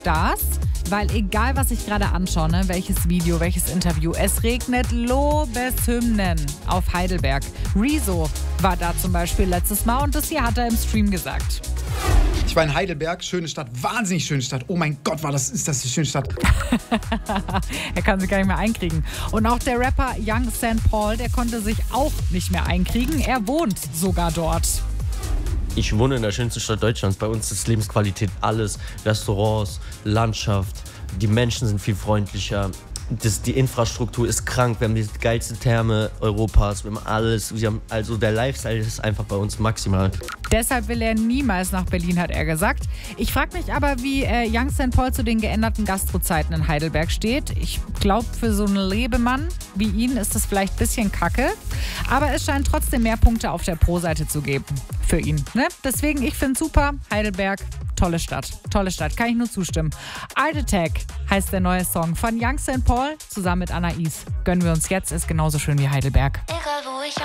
Das, weil egal was ich gerade anschaue, ne, welches Video, welches Interview, es regnet Lobeshymnen auf Heidelberg. Rezo war da zum Beispiel letztes Mal und das hier hat er im Stream gesagt. Ich war in Heidelberg, schöne Stadt, wahnsinnig schöne Stadt. Oh mein Gott, ist das eine schöne Stadt. Er kann sich gar nicht mehr einkriegen. Und auch der Rapper Young St. Paul, der konnte sich auch nicht mehr einkriegen. Er wohnt sogar dort. Ich wohne in der schönsten Stadt Deutschlands. Bei uns ist Lebensqualität alles. Restaurants, Landschaft, die Menschen sind viel freundlicher. Die Infrastruktur ist krank. Wir haben die geilste Therme Europas. Wir haben alles. Also der Lifestyle ist einfach bei uns maximal. Deshalb will er niemals nach Berlin, hat er gesagt. Ich frage mich aber, wie Young St. Paul zu den geänderten Gastrozeiten in Heidelberg steht. Ich glaube, für so einen Lebemann wie ihn ist das vielleicht ein bisschen kacke. Aber es scheint trotzdem mehr Punkte auf der Pro-Seite zu geben für ihn. Ne? Deswegen, ich finde super, Heidelberg, tolle Stadt. Tolle Stadt, kann ich nur zustimmen. Art Attack heißt der neue Song von Young St. Paul zusammen mit Anais. Gönnen wir uns jetzt, ist genauso schön wie Heidelberg. Egal wo